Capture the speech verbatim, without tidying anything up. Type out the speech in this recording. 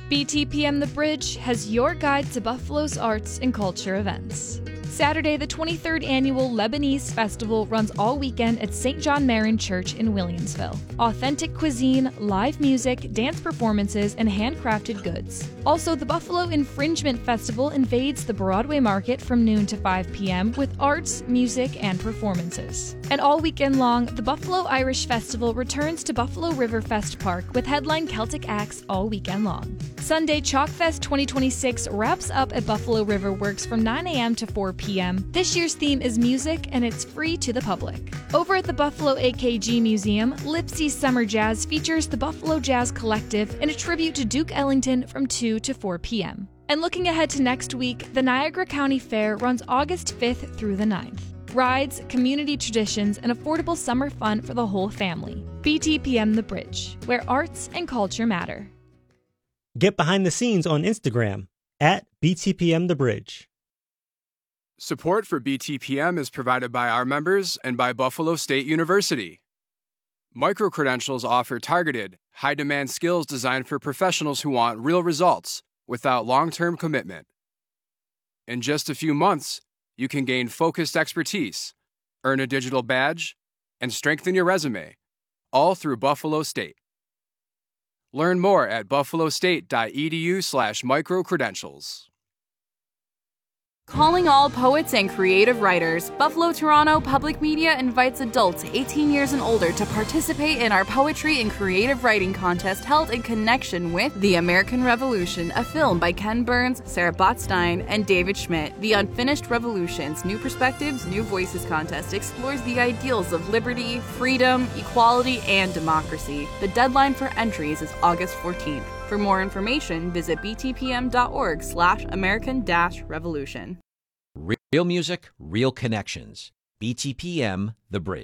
B T P M The Bridge has your guide to Buffalo's arts and culture events. Saturday, the twenty-third Annual Lebanese Festival runs all weekend at Saint John Marin Church in Williamsville. Authentic cuisine, live music, dance performances, and handcrafted goods. Also, the Buffalo Infringement Festival invades the Broadway Market from noon to five p.m. with arts, music, and performances. And all weekend long, the Buffalo Irish Festival returns to Buffalo Riverfest Park with headline Celtic acts all weekend long. Sunday, Chalkfest twenty twenty-six wraps up at Buffalo River Works from nine a.m. to four p.m. This year's theme is music, and it's free to the public. Over at the Buffalo A K G Museum, Lipsy's Summer Jazz features the Buffalo Jazz Collective and a tribute to Duke Ellington from two to four p.m. And looking ahead to next week, the Niagara County Fair runs August fifth through the ninth. Rides, community traditions, and affordable summer fun for the whole family. B T P M The Bridge, where arts and culture matter. Get behind the scenes on Instagram at B T P M The Bridge. Support for B T P M is provided by our members and by Buffalo State University. Micro-credentials offer targeted, high-demand skills designed for professionals who want real results without long-term commitment. In just a few months, you can gain focused expertise, earn a digital badge, and strengthen your resume, all through Buffalo State. Learn more at buffalostate.edu slash microcredentials. Calling all poets and creative writers, Buffalo Toronto Public Media invites adults eighteen years and older to participate in our Poetry and Creative Writing Contest held in connection with The American Revolution, a film by Ken Burns, Sarah Botstein, and David Schmidt. The Unfinished Revolutions, New Perspectives, New Voices contest explores the ideals of liberty, freedom, equality, and democracy. The deadline for entries is August fourteenth. For more information, visit btpm.org slash American dash revolution. Real music, real connections. B T P M, The Bridge.